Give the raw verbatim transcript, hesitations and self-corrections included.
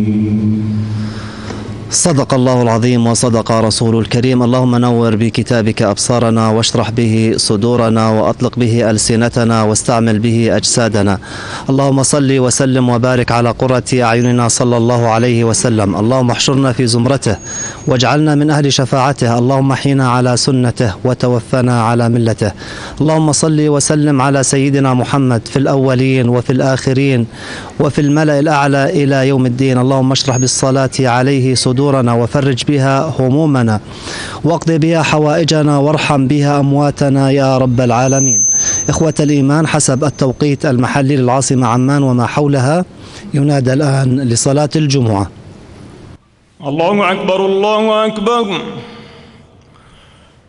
صدق الله العظيم وصدق رسول الكريم. اللهم نور بكتابك أبصارنا واشرح به صدورنا وأطلق به ألسنتنا واستعمل به أجسادنا. اللهم صل وسلم وبارك على قرة أعيننا صلى الله عليه وسلم. اللهم احشرنا في زمرته واجعلنا من أهل شفاعته. اللهم احينا على سنته وتوفنا على ملته. اللهم صل وسلم على سيدنا محمد في الأولين وفي الآخرين وفي الملأ الأعلى إلى يوم الدين. اللهم اشرح بالصلاة عليه صدورنا وفرج بها همومنا واقض بها حوائجنا وارحم بها أمواتنا يا رب العالمين. إخوة الإيمان، حسب التوقيت المحلي للعاصمة عمان وما حولها ينادى الآن لصلاة الجمعة. الله أكبر الله أكبر.